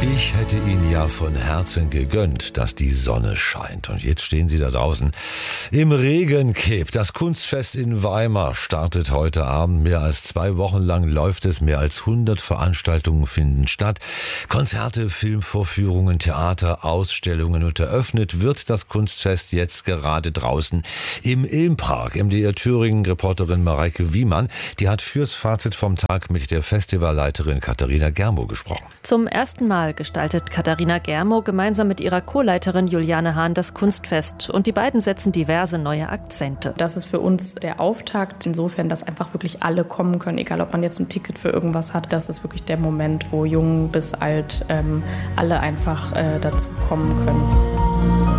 Ich hätte Ihnen ja von Herzen gegönnt, dass die Sonne scheint. Und jetzt stehen Sie da draußen im Regencape. Das Kunstfest in Weimar startet heute Abend. Mehr als 2 Wochen lang läuft es. Mehr als 100 Veranstaltungen finden statt. Konzerte, Filmvorführungen, Theater, Ausstellungen. Und eröffnet wird das Kunstfest jetzt gerade draußen im Ilmpark. MDR Thüringen-Reporterin Mareike Wiemann, die hat fürs Fazit vom Tag mit der Festivalleiterin Katharina Germo gesprochen. Zum ersten Mal gestaltet Katharina Germo gemeinsam mit ihrer Co-Leiterin Juliane Hahn das Kunstfest. Und die beiden setzen diverse neue Akzente. Das ist für uns der Auftakt. Insofern, dass einfach wirklich alle kommen können, egal ob man jetzt ein Ticket für irgendwas hat. Das ist wirklich der Moment, wo jung bis alt alle einfach dazu kommen können.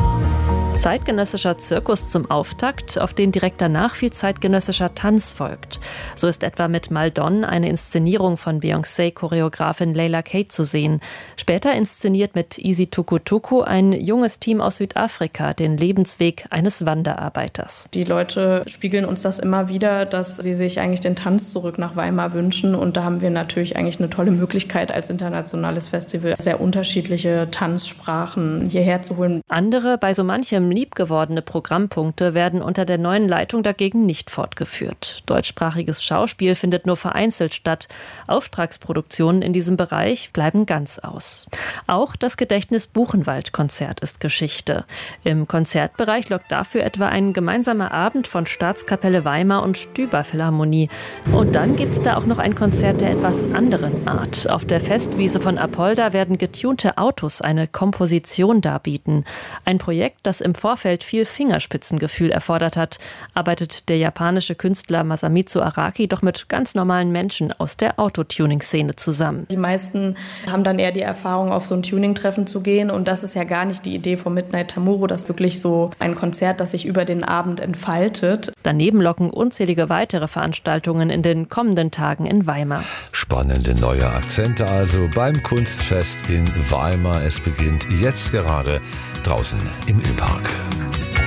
Zeitgenössischer Zirkus zum Auftakt, auf den direkt danach viel zeitgenössischer Tanz folgt. So ist etwa mit Maldon eine Inszenierung von Beyoncé-Choreografin Layla Kate zu sehen. Später inszeniert mit Isi Tukutuku ein junges Team aus Südafrika den Lebensweg eines Wanderarbeiters. Die Leute spiegeln uns das immer wieder, dass sie sich eigentlich den Tanz zurück nach Weimar wünschen. Und da haben wir natürlich eigentlich eine tolle Möglichkeit als internationales Festival, sehr unterschiedliche Tanzsprachen hierher zu holen. Andere, bei so manchem liebgewordene Programmpunkte werden unter der neuen Leitung dagegen nicht fortgeführt. Deutschsprachiges Schauspiel findet nur vereinzelt statt. Auftragsproduktionen in diesem Bereich bleiben ganz aus. Auch das Gedächtnis-Buchenwald-Konzert ist Geschichte. Im Konzertbereich lockt dafür etwa ein gemeinsamer Abend von Staatskapelle Weimar und Stüber Philharmonie. Und dann gibt's da auch noch ein Konzert der etwas anderen Art. Auf der Festwiese von Apolda werden getunte Autos eine Komposition darbieten. Ein Projekt, das im Vorfeld viel Fingerspitzengefühl erfordert hat, arbeitet der japanische Künstler Masamitsu Araki doch mit ganz normalen Menschen aus der Autotuning-Szene zusammen. Die meisten haben dann eher die Erfahrung, auf so ein Tuning-Treffen zu gehen, und das ist ja gar nicht die Idee von Midnight Tamuro, das ist wirklich so ein Konzert, das sich über den Abend entfaltet. Daneben locken unzählige weitere Veranstaltungen in den kommenden Tagen in Weimar. Spannende neue Akzente also beim Kunstfest in Weimar. Es beginnt jetzt gerade draußen im Ilmpark.